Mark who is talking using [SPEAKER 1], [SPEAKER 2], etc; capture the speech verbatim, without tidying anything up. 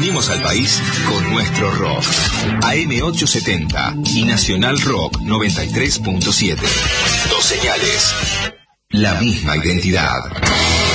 [SPEAKER 1] Unimos al país con nuestro rock. A M ochocientos setenta y Nacional Rock noventa y tres punto siete. Dos señales. La misma identidad.